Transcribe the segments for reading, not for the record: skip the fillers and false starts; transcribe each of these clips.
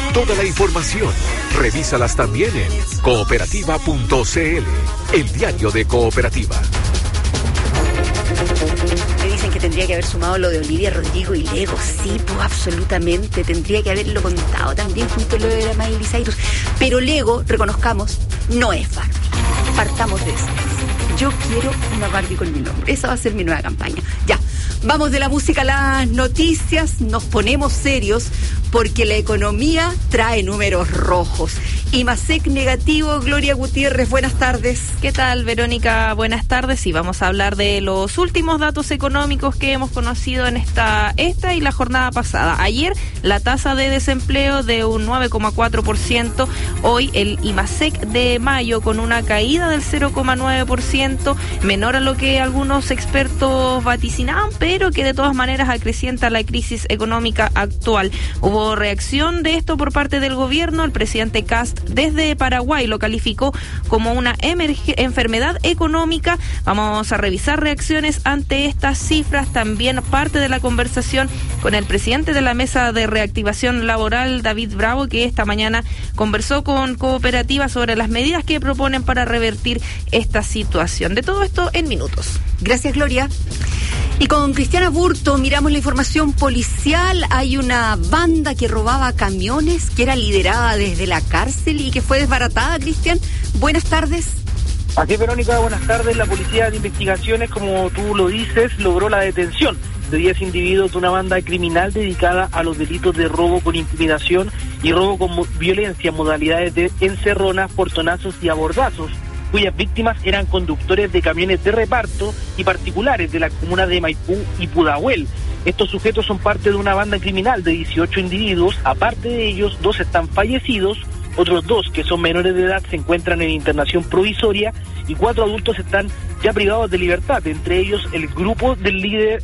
Toda la información, revísalas también en cooperativa.cl, el diario de Cooperativa. Me dicen que tendría que haber sumado lo de Olivia Rodrigo y Lego. Sí, pues absolutamente. Tendría que haberlo contado también junto a lo de la Miley Cyrus. Pero Lego, reconozcamos, no es Barbie. Partamos de eso. Yo quiero una Barbie con mi nombre. Esa va a ser mi nueva campaña. Ya, vamos de la música a las noticias. Nos ponemos serios porque la economía trae números rojos. IMASEC negativo. Gloria Gutiérrez, buenas tardes. ¿Qué tal, Verónica? Buenas tardes. Y vamos a hablar de los últimos datos económicos que hemos conocido en esta y la jornada pasada. Ayer, la tasa de desempleo de un 9,4%. Hoy, el IMASEC de mayo con una caída del 0,9%, menor a lo que algunos expertos vaticinaban, pero que de todas maneras acrecienta la crisis económica actual. Hubo reacción de esto por parte del gobierno. El presidente Kast desde Paraguay lo calificó como una enfermedad económica. Vamos a revisar reacciones ante estas cifras. También parte de la conversación con el presidente de la Mesa de Reactivación Laboral, David Bravo, que esta mañana conversó con Cooperativa sobre las medidas que proponen para revertir esta situación. De todo esto en minutos. Gracias, Gloria. Y con Cristiana Burto miramos la información policial. Hay una banda que robaba camiones, que era liderada desde la cárcel y que fue desbaratada. Cristian, buenas tardes. Así es, Verónica, buenas tardes. La Policía de Investigaciones, como tú lo dices, logró la detención de 10 individuos de una banda criminal dedicada a los delitos de robo con intimidación y robo con violencia, modalidades de encerronas, portonazos y abordazos, cuyas víctimas eran conductores de camiones de reparto y particulares de la comuna de Maipú y Pudahuel. Estos sujetos son parte de una banda criminal de 18 individuos. Aparte de ellos, 2 están fallecidos, otros 2 que son menores de edad se encuentran en internación provisoria y 4 adultos están ya privados de libertad, entre ellos el líder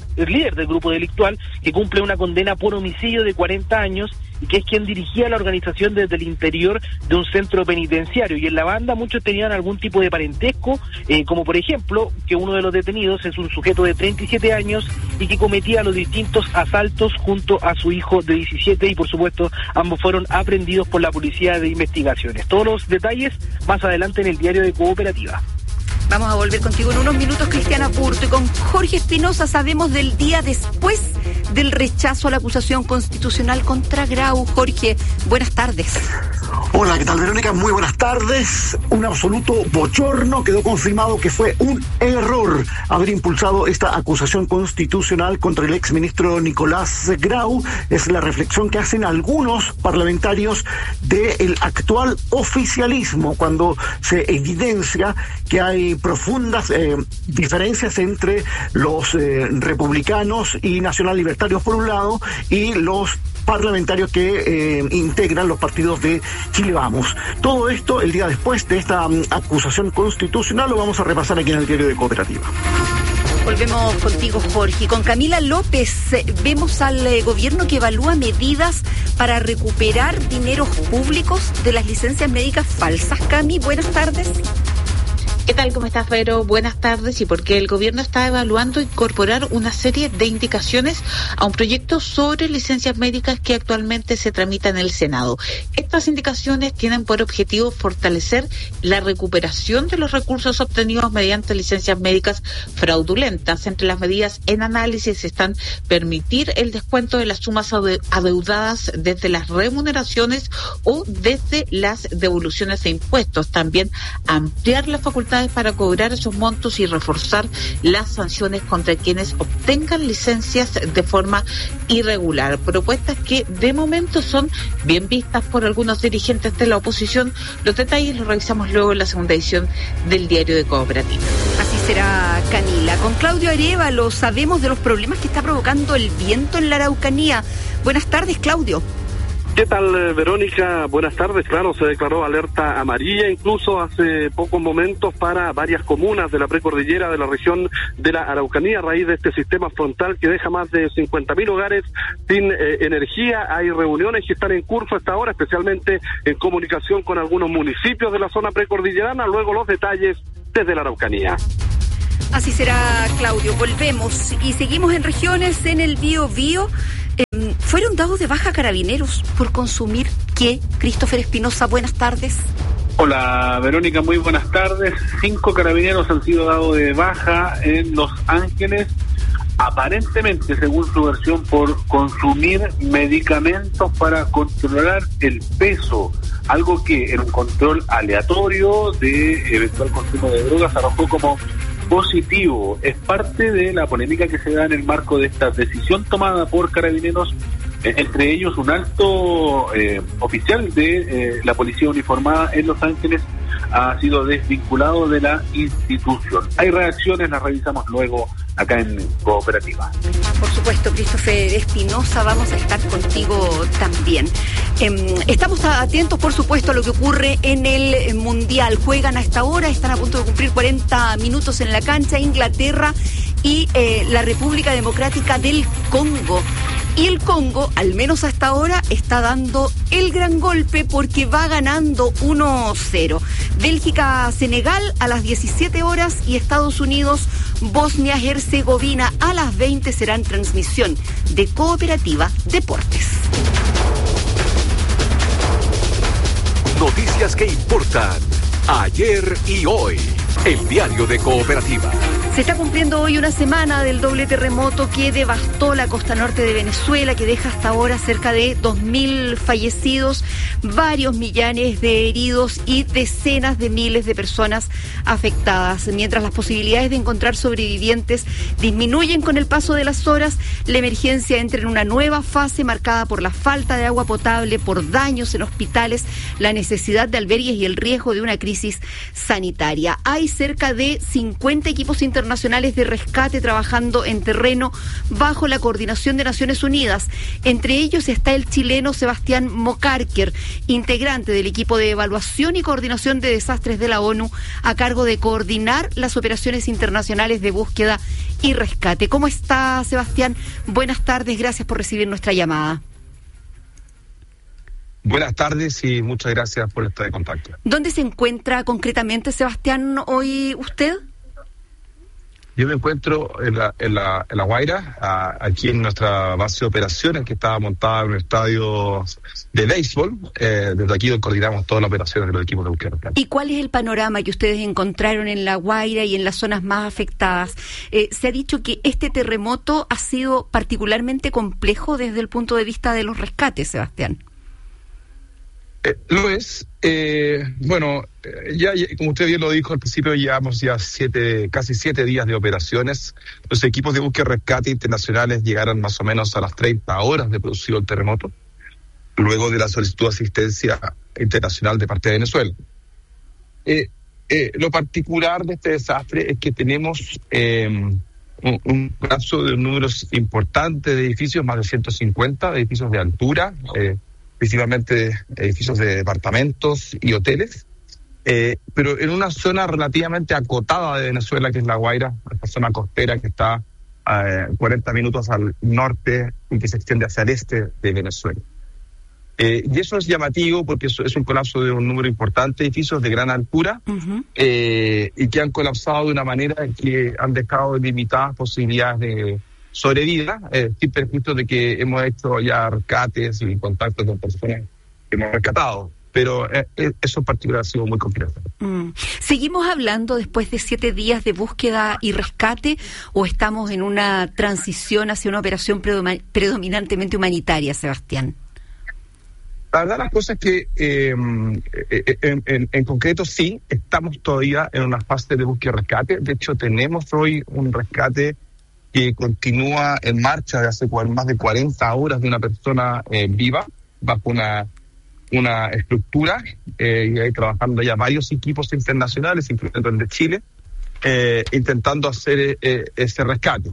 del grupo delictual, que cumple una condena por homicidio de 40 años y que es quien dirigía la organización desde el interior de un centro penitenciario. Y en la banda muchos tenían algún tipo de parentesco, como por ejemplo que uno de los detenidos es un sujeto de 37 años y que cometía los distintos asaltos junto a su hijo de 17 y por supuesto ambos fueron aprehendidos por la Policía de Investigaciones. Todos los detalles más adelante en el diario de Cooperativa. Vamos a volver contigo en unos minutos, Cristiana Burto. Y con Jorge Espinosa sabemos del día después del rechazo a la acusación constitucional contra Grau. Jorge, buenas tardes. Hola, ¿qué tal, Verónica? Muy buenas tardes. Un absoluto bochorno. Quedó confirmado que fue un error haber impulsado esta acusación constitucional contra el exministro Nicolás Grau. Es la reflexión que hacen algunos parlamentarios del actual oficialismo cuando se evidencia que hay profundas diferencias entre los republicanos y nacional libertarios por un lado y los parlamentarios que integran los partidos de Chile Vamos. Todo esto el día después de esta acusación constitucional lo vamos a repasar aquí en el diario de Cooperativa. Volvemos contigo, Jorge. Con Camila López vemos al gobierno que evalúa medidas para recuperar dineros públicos de las licencias médicas falsas. Cami, buenas tardes. ¿Qué tal? ¿Cómo estás, Vero? Buenas tardes. Y porque el gobierno está evaluando incorporar una serie de indicaciones a un proyecto sobre licencias médicas que actualmente se tramita en el Senado. Estas indicaciones tienen por objetivo fortalecer la recuperación de los recursos obtenidos mediante licencias médicas fraudulentas. Entre las medidas en análisis están permitir el descuento de las sumas adeudadas desde las remuneraciones o desde las devoluciones de impuestos. También ampliar la facultad para cobrar esos montos y reforzar las sanciones contra quienes obtengan licencias de forma irregular. Propuestas que de momento son bien vistas por algunos dirigentes de la oposición. Los detalles los revisamos luego en la segunda edición del diario de Cooperativa. Así será, Camila. Con Claudio Arévalo sabemos de los problemas que está provocando el viento en la Araucanía. Buenas tardes, Claudio. ¿Qué tal, Verónica? Buenas tardes. Claro, se declaró alerta amarilla incluso hace pocos momentos para varias comunas de la precordillera de la región de la Araucanía a raíz de este sistema frontal que deja más de 50.000 hogares sin energía. Hay reuniones que están en curso hasta ahora, especialmente en comunicación con algunos municipios de la zona precordillerana. Luego los detalles desde la Araucanía. Así será, Claudio. Volvemos y seguimos en regiones en el Biobío. Fueron dados de baja carabineros por consumir ¿qué? Christopher Espinosa, buenas tardes. Hola Verónica, muy buenas tardes. 5 carabineros han sido dados de baja en Los Ángeles, aparentemente, según su versión, por consumir medicamentos para controlar el peso, algo que en un control aleatorio de eventual consumo de drogas arrojó como positivo. Es parte de la polémica que se da en el marco de esta decisión tomada por carabineros, entre ellos un alto oficial de la policía uniformada en Los Ángeles ha sido desvinculado de la institución. Hay reacciones, las revisamos luego acá en Cooperativa. Por supuesto, Christopher Espinosa, vamos a estar contigo también. Estamos atentos, por supuesto, a lo que ocurre en el Mundial. Juegan a esta hora, están a punto de cumplir 40 minutos en la cancha, Inglaterra y la República Democrática del Congo. Y el Congo, al menos hasta ahora, está dando el gran golpe porque va ganando 1-0. Bélgica-Senegal a las 17 horas y Estados Unidos-Bosnia-Herzegovina a las 20 serán transmisión de Cooperativa Deportes. Noticias que importan ayer y hoy. El diario de Cooperativa. Se está cumpliendo hoy una semana del doble terremoto que devastó la costa norte de Venezuela, que deja hasta ahora cerca de 2.000 fallecidos, varios millares de heridos y decenas de miles de personas afectadas. Mientras las posibilidades de encontrar sobrevivientes disminuyen con el paso de las horas, la emergencia entra en una nueva fase marcada por la falta de agua potable, por daños en hospitales, la necesidad de albergues y el riesgo de una crisis sanitaria. Hay cerca de 50 equipos internacionales de rescate trabajando en terreno bajo la coordinación de Naciones Unidas. Entre ellos está el chileno Sebastián Mocarker, integrante del equipo de evaluación y coordinación de desastres de la ONU, a cargo de coordinar las operaciones internacionales de búsqueda y rescate. ¿Cómo está, Sebastián? Buenas tardes, gracias por recibir nuestra llamada. Buenas tardes y muchas gracias por este contacto. ¿Dónde se encuentra concretamente, Sebastián, hoy usted? Yo me encuentro en la Guaira, aquí en nuestra base de operaciones que está montada en un estadio de béisbol. Desde aquí coordinamos todas las operaciones de los equipos de búsqueda. ¿Y cuál es el panorama que ustedes encontraron en la Guaira y en las zonas más afectadas? Se ha dicho que este terremoto ha sido particularmente complejo desde el punto de vista de los rescates, Sebastián. Lo es. Ya como usted bien lo dijo al principio, llevamos ya casi 7 días de operaciones. Los equipos de búsqueda y rescate internacionales llegaron más o menos a las 30 horas de producido el terremoto, luego de la solicitud de asistencia internacional de parte de Venezuela. Lo particular de este desastre es que tenemos un colapso de números importantes de edificios, más de 150 edificios de altura, principalmente edificios de departamentos y hoteles, pero en una zona relativamente acotada de Venezuela, que es La Guaira, esta zona costera que está 40 minutos al norte y que se extiende hacia el este de Venezuela. Y eso es llamativo porque es un colapso de un número importante de edificios de gran altura, y que han colapsado de una manera que han dejado limitadas posibilidades de sobrevida, sin perjuicio de que hemos hecho ya rescates y contactos con personas que hemos rescatado. Pero eso en particular ha sido muy complejo. ¿Seguimos hablando después de 7 días de búsqueda y rescate o estamos en una transición hacia una operación predominantemente humanitaria, Sebastián? La verdad, las cosas que en concreto sí, estamos todavía en una fase de búsqueda y rescate. De hecho, tenemos hoy un rescate que continúa en marcha de hace más de 40 horas de una persona viva bajo una estructura, y ahí trabajando ya varios equipos internacionales, incluyendo el de Chile, intentando hacer ese rescate.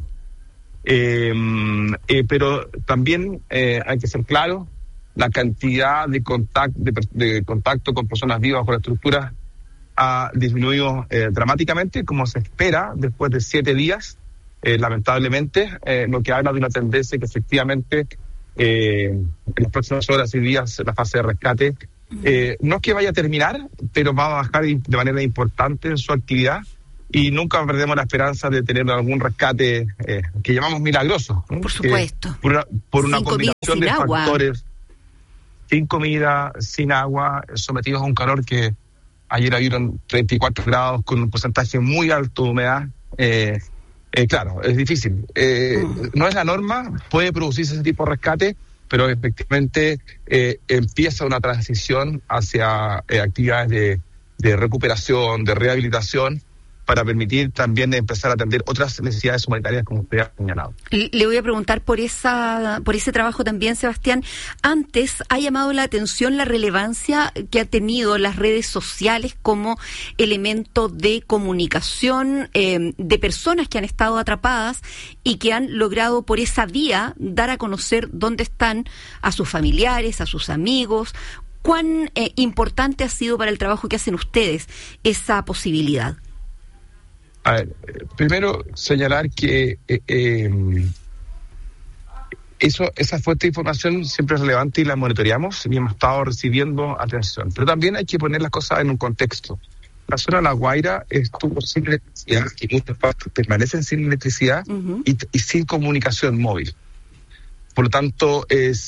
Pero también hay que ser claro, la cantidad de contacto con personas vivas bajo la estructura ha disminuido dramáticamente, como se espera después de 7 días. Lamentablemente, lo que habla de una tendencia que efectivamente en las próximas horas y días la fase de rescate no es que vaya a terminar, pero va a bajar de manera importante en su actividad, y nunca perdemos la esperanza de tener algún rescate que llamamos milagroso, ¿no? Por supuesto. Por una Sin combinación comida, de sin agua. factores, sin comida, sin agua, sometidos a un calor que ayer habían 34 grados con un porcentaje muy alto de humedad. Claro, es difícil. No es la norma, puede producirse ese tipo de rescate, pero efectivamente empieza una transición hacia actividades de recuperación, de rehabilitación, para permitir también empezar a atender otras necesidades humanitarias, como usted ha señalado. Le voy a preguntar por ese trabajo también, Sebastián. Antes ha llamado la atención la relevancia que ha tenido las redes sociales como elemento de comunicación de personas que han estado atrapadas y que han logrado por esa vía dar a conocer dónde están a sus familiares, a sus amigos. ¿Cuán importante ha sido para el trabajo que hacen ustedes esa posibilidad? A ver, primero señalar que esa fuente de información siempre es relevante y la monitoreamos y hemos estado recibiendo atención. Pero también hay que poner las cosas en un contexto. La zona de La Guaira estuvo sin electricidad y muchas partes permanecen sin electricidad y sin comunicación móvil. Por lo tanto,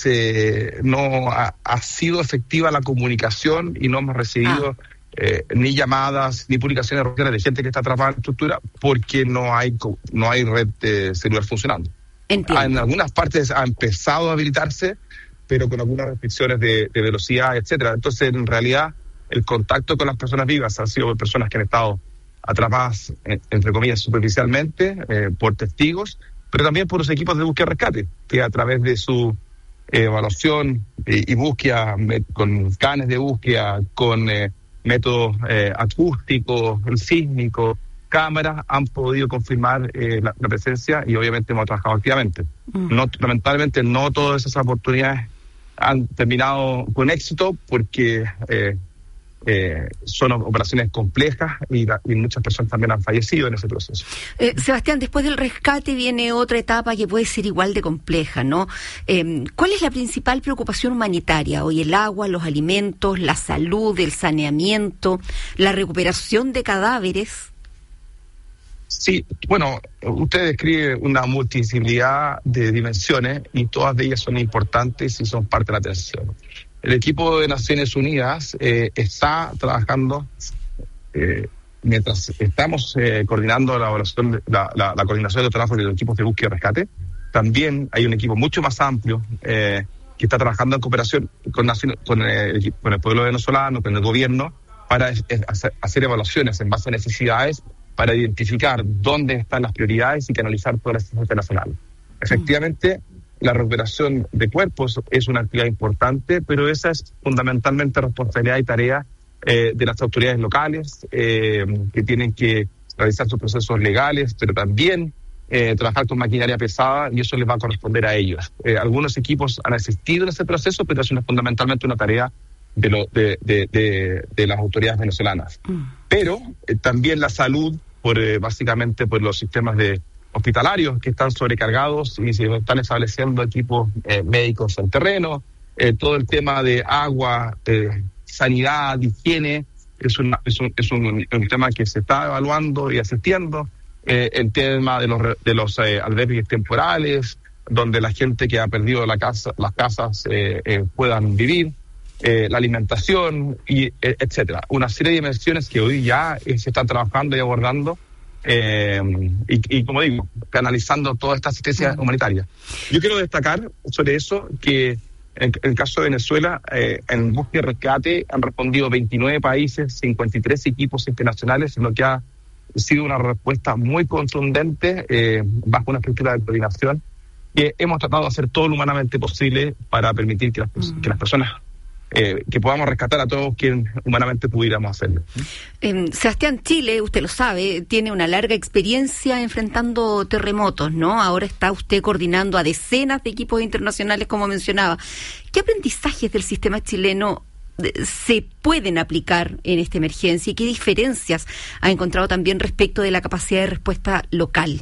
no ha sido efectiva la comunicación y no hemos recibido ni llamadas ni publicaciones de gente que está atrapada en la estructura porque no hay red celular funcionando. Entiendo. En algunas partes ha empezado a habilitarse, pero con algunas restricciones de velocidad, etcétera. Entonces, en realidad, el contacto con las personas vivas han sido personas que han estado atrapadas, entre comillas, superficialmente, por testigos, pero también por los equipos de búsqueda y rescate, que a través de su evaluación y búsqueda con canes de búsqueda, con métodos acústicos, sísmicos, cámaras, han podido confirmar la presencia y obviamente hemos trabajado activamente. Lamentablemente no todas esas oportunidades han terminado con éxito porque son operaciones complejas y muchas personas también han fallecido en ese proceso. Sebastián, después del rescate viene otra etapa que puede ser igual de compleja, ¿no? ¿Cuál es la principal preocupación humanitaria hoy? ¿El agua, los alimentos, la salud, el saneamiento, la recuperación de cadáveres? Sí, bueno, usted describe una multidisciplinaridad de dimensiones y todas de ellas son importantes y son parte de la atención. El equipo de Naciones Unidas está trabajando, mientras estamos coordinando la coordinación de trabajo de los equipos de búsqueda y rescate. También hay un equipo mucho más amplio que está trabajando en cooperación con el pueblo venezolano, con el gobierno, para hacer evaluaciones en base a necesidades, para identificar dónde están las prioridades y canalizar todas las estrategias nacionales. Efectivamente, la recuperación de cuerpos es una actividad importante, pero esa es fundamentalmente responsabilidad y tarea de las autoridades locales, que tienen que realizar sus procesos legales, pero también trabajar con maquinaria pesada, y eso les va a corresponder a ellos. Algunos equipos han asistido en ese proceso, pero es fundamentalmente una tarea de las autoridades venezolanas. Pero también la salud, básicamente por los sistemas hospitalarios que están sobrecargados y se están estableciendo equipos médicos en terreno, todo el tema de agua, sanidad, higiene, es un tema que se está evaluando y asistiendo. El tema de los albergues temporales, donde la gente que ha perdido las casas puedan vivir, la alimentación, y etcétera. Una serie de dimensiones que hoy ya se están trabajando y abordando, y como digo, canalizando toda esta asistencia humanitaria. Yo quiero destacar sobre eso que en el caso de Venezuela, en búsqueda y rescate han respondido 29 países, 53 equipos internacionales, lo que ha sido una respuesta muy contundente bajo una estructura de coordinación, que hemos tratado de hacer todo lo humanamente posible para permitir que las personas, que podamos rescatar a todos quien humanamente pudiéramos hacerlo. Sebastián, Chile, usted lo sabe, tiene una larga experiencia enfrentando terremotos, ¿no? Ahora está usted coordinando a decenas de equipos internacionales, como mencionaba. ¿Qué aprendizajes del sistema chileno se pueden aplicar en esta emergencia y qué diferencias ha encontrado también respecto de la capacidad de respuesta local?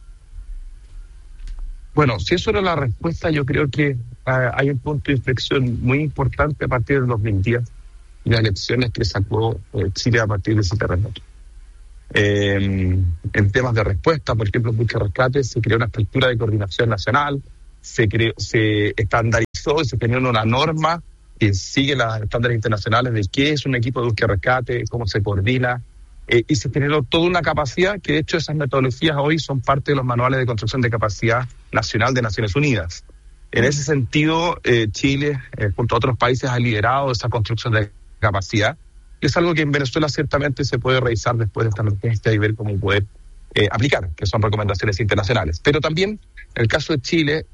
Bueno, si eso era la respuesta, yo creo que hay un punto de inflexión muy importante a partir del 2010 y las lecciones que sacó Chile a partir de ese terremoto. En temas de respuesta, por ejemplo, en búsqueda y rescate, se creó una estructura de coordinación nacional, se estandarizó y se generó una norma que sigue los estándares internacionales de qué es un equipo de búsqueda y rescate, cómo se coordina, y se generó toda una capacidad que, de hecho, esas metodologías hoy son parte de los manuales de construcción de capacidad nacional de Naciones Unidas. En ese sentido, Chile, junto a otros países, ha liderado esa construcción de capacidad, y es algo que en Venezuela ciertamente se puede revisar después de esta emergencia y ver cómo poder aplicar, que son recomendaciones internacionales. Pero también el caso de Chile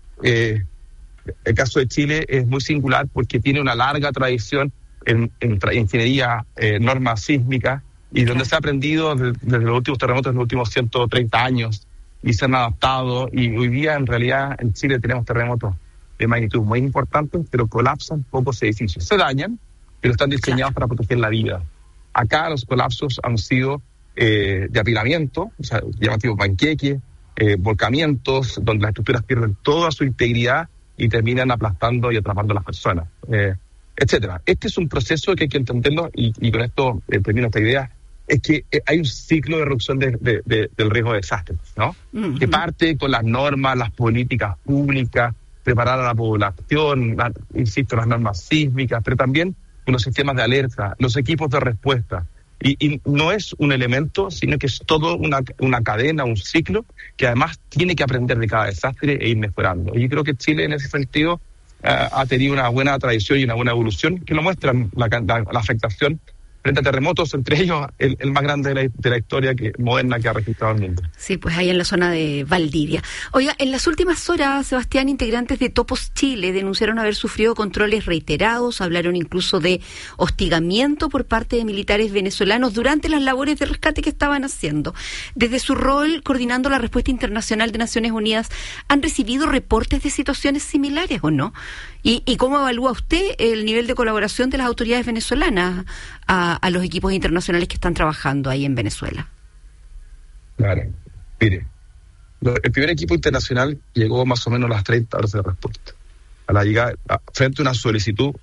es muy singular porque tiene una larga tradición en ingeniería, normas sísmicas, y donde se ha aprendido desde los últimos terremotos, de los últimos 130 años, y se han adaptado, y hoy día en realidad en Chile tenemos terremotos de magnitud muy importantes, pero colapsan pocos edificios. Se dañan, pero están diseñados para proteger la vida. Acá los colapsos han sido de apilamiento, o sea, llaman tipo panqueque, volcamientos, donde las estructuras pierden toda su integridad y terminan aplastando y atrapando a las personas, etcétera. Este es un proceso que hay que entenderlo, y con esto termino esta idea, es que hay un ciclo de reducción del riesgo de desastres, ¿no? Uh-huh. Que parte con las normas, las políticas públicas, preparar a la población, insisto, las normas sísmicas, pero también con los sistemas de alerta, los equipos de respuesta. Y no es un elemento, sino que es todo una cadena, un ciclo, que además tiene que aprender de cada desastre e ir mejorando. Y yo creo que Chile, en ese sentido, ha tenido una buena tradición y una buena evolución, que lo muestran la afectación frente a terremotos, entre ellos el más grande de la historia moderna que ha registrado el mundo. Sí, pues ahí en la zona de Valdivia. Oiga, en las últimas horas, Sebastián, integrantes de Topos Chile denunciaron haber sufrido controles reiterados, hablaron incluso de hostigamiento por parte de militares venezolanos durante las labores de rescate que estaban haciendo. Desde su rol coordinando la respuesta internacional de Naciones Unidas, ¿han recibido reportes de situaciones similares o no? ¿Y cómo evalúa usted el nivel de colaboración de las autoridades venezolanas a los equipos internacionales que están trabajando ahí en Venezuela? Claro, mire, el primer equipo internacional llegó más o menos a las 30 horas de respuesta, a la llegada, frente a una solicitud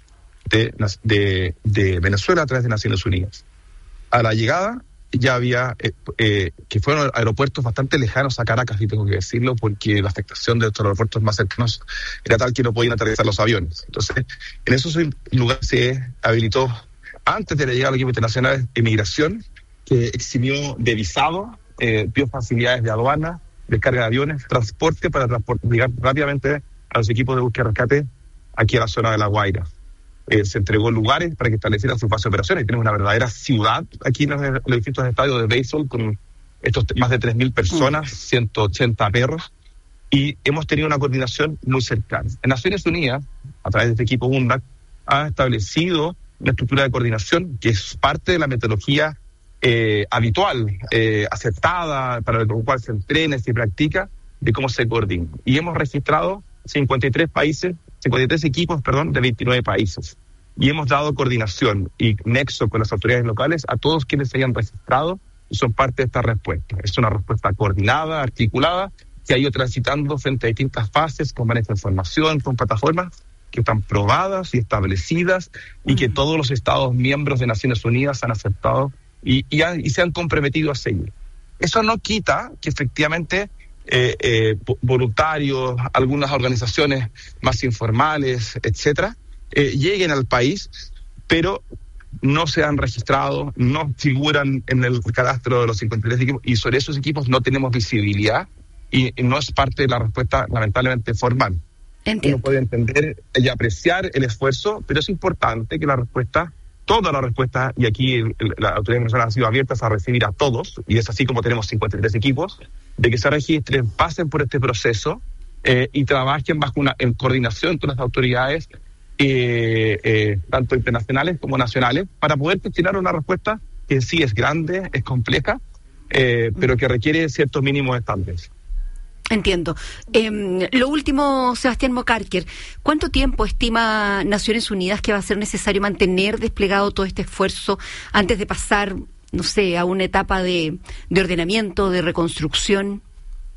de Venezuela a través de Naciones Unidas. A la llegada ya había, que fueron aeropuertos bastante lejanos a Caracas, y tengo que decirlo, porque la afectación de estos aeropuertos más cercanos era tal que no podían aterrizar los aviones. Entonces, en esos lugares se habilitó, antes de la llegada del equipo internacional, de migración, que eximió de visado, dio facilidades de aduana, descarga de aviones, transporte para llegar rápidamente a los equipos de búsqueda y rescate aquí a la zona de La Guaira. Se entregó lugares para que establecieran su base de operaciones, y tenemos una verdadera ciudad aquí en los distintos estadios de béisbol, con estos más de 3.000 personas, 180 perros, y hemos tenido una coordinación muy cercana. En Naciones Unidas, a través de este equipo UNDAC, ha establecido una estructura de coordinación que es parte de la metodología habitual, aceptada, para lo cual se entrena, se practica, de cómo se coordina. Y hemos registrado 53 equipos, de 29 países. Y hemos dado coordinación y nexo con las autoridades locales a todos quienes se hayan registrado y son parte de esta respuesta. Es una respuesta coordinada, articulada, que ha ido transitando frente a distintas fases, con manejo de información, con plataformas que están probadas y establecidas, y que todos los Estados miembros de Naciones Unidas han aceptado y se han comprometido a seguir. Eso no quita que efectivamente voluntarios, algunas organizaciones más informales, etcétera, lleguen al país, pero no se han registrado, no figuran en el cadastro de los 53 equipos, y sobre esos equipos no tenemos visibilidad, y no es parte de la respuesta, lamentablemente, formal. Entiendo. Uno puede entender y apreciar el esfuerzo, pero es importante que la respuesta, toda la respuesta, y aquí las autoridades venezolanas han sido abiertas a recibir a todos, y es así como tenemos 53 equipos, de que se registren, pasen por este proceso y trabajen en coordinación con las autoridades, tanto internacionales como nacionales, para poder gestionar una respuesta que sí es grande, es compleja, pero que requiere ciertos mínimos estándares. Entiendo. Lo último, Sebastián Mocarker, ¿cuánto tiempo estima Naciones Unidas que va a ser necesario mantener desplegado todo este esfuerzo antes de pasar, no sé, a una etapa de ordenamiento, de reconstrucción?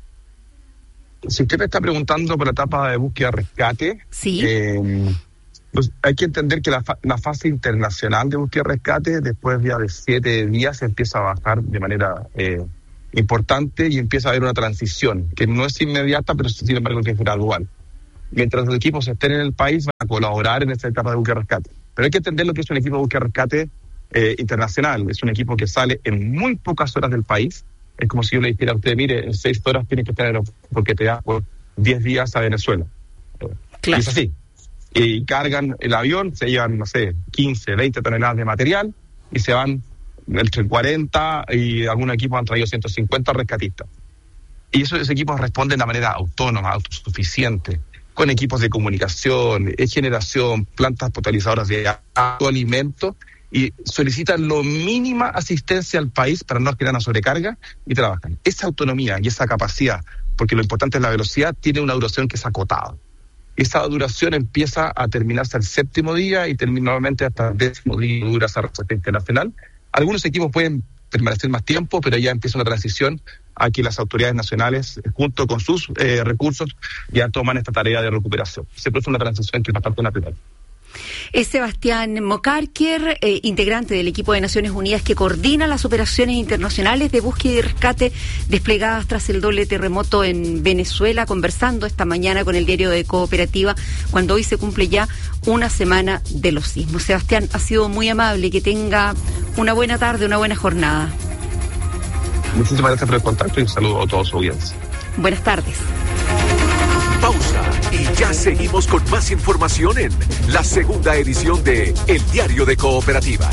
Si usted me está preguntando por la etapa de búsqueda-rescate, sí. Pues hay que entender que la fase internacional de búsqueda y rescate, después ya de 7 días, empieza a bajar de manera importante y empieza a haber una transición, que no es inmediata, pero sin embargo que es gradual. Mientras los equipos estén en el país, van a colaborar en esta etapa de búsqueda y rescate. Pero hay que entender lo que es un equipo de búsqueda y rescate internacional. Es un equipo que sale en muy pocas horas del país. Es como si yo le dijera a usted, mire, en 6 horas tiene que estar en el aeropuerto porque te da por 10 días a Venezuela. Claro. Es así. Y cargan el avión, se llevan, 15, 20 toneladas de material y se van entre 40 y algunos equipos han traído 150 rescatistas. Y esos equipos responden de manera autónoma, autosuficiente, con equipos de comunicación, generación, plantas potabilizadoras de agua, alimento, y solicitan lo mínima asistencia al país para no generar una sobrecarga y trabajan. Esa autonomía y esa capacidad, porque lo importante es la velocidad, tiene una duración que es acotada. Esa duración empieza a terminarse al 7º día y termina nuevamente hasta el 10º día dura esa respuesta internacional. Algunos equipos pueden permanecer más tiempo, pero ya empieza una transición a que las autoridades nacionales, junto con sus recursos, ya toman esta tarea de recuperación. Se produce una transición que es bastante natural. Es Sebastián Mocarquier, integrante del equipo de Naciones Unidas que coordina las operaciones internacionales de búsqueda y rescate desplegadas tras el doble terremoto en Venezuela, conversando esta mañana con el diario de Cooperativa, cuando hoy se cumple ya una semana de los sismos. Sebastián, ha sido muy amable, que tenga una buena tarde, una buena jornada. Muchísimas gracias por el contacto y un saludo a todos su audiencia. Buenas tardes. Pausa y ya seguimos con más información en la segunda edición de El Diario de Cooperativa.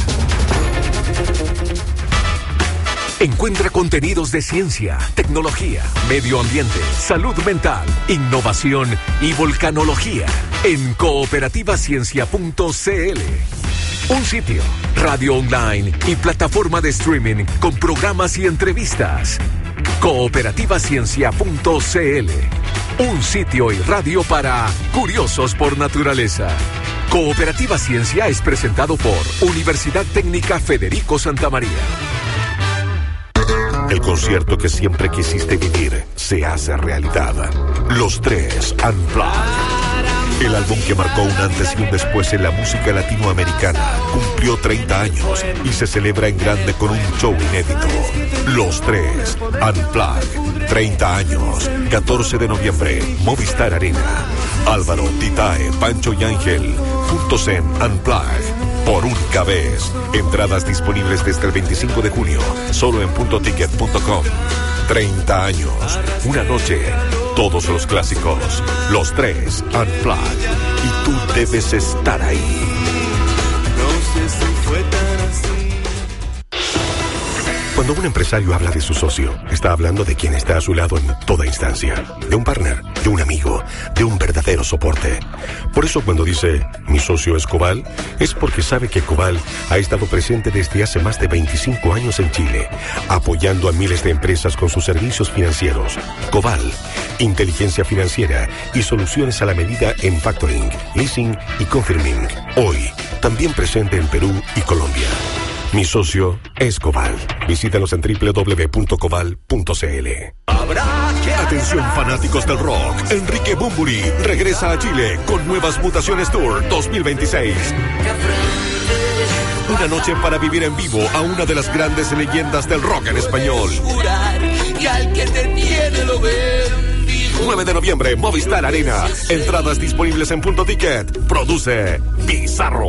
Encuentra contenidos de ciencia, tecnología, medio ambiente, salud mental, innovación y volcanología en cooperativaciencia.cl. Un sitio, radio online y plataforma de streaming con programas y entrevistas. cooperativaciencia.cl. Un sitio y radio para curiosos por naturaleza. Cooperativa Ciencia es presentado por Universidad Técnica Federico Santa María. El concierto que siempre quisiste vivir se hace realidad. Los Tres Unplugged. El álbum que marcó un antes y un después en la música latinoamericana cumplió 30 años y se celebra en grande con un show inédito. Los Tres Unplugged. 30 años. 14 de noviembre. Movistar Arena. Álvaro, Titae, Pancho y Ángel. Juntos en Unplugged. Por única vez. Entradas disponibles desde el 25 de junio. Solo en puntoticket.com. 30 años. Una noche. Todos los clásicos. Los Tres Unplugged. Y tú debes estar ahí. No sé si fue tan así. Cuando un empresario habla de su socio, está hablando de quien está a su lado en toda instancia. De un partner, de un amigo, de un verdadero soporte. Por eso cuando dice, mi socio es Coval, es porque sabe que Coval ha estado presente desde hace más de 25 años en Chile, apoyando a miles de empresas con sus servicios financieros. Coval, inteligencia financiera y soluciones a la medida en factoring, leasing y confirming. Hoy, también presente en Perú y Colombia. Mi socio es Coval. Visítanos en www.coval.cl. Atención fanáticos del rock. Enrique Bunbury regresa a Chile con Nuevas Mutaciones Tour 2026. Una noche para vivir en vivo a una de las grandes leyendas del rock en español. 9 de noviembre, Movistar Arena. Entradas disponibles en Punto Ticket. Produce Bizarro.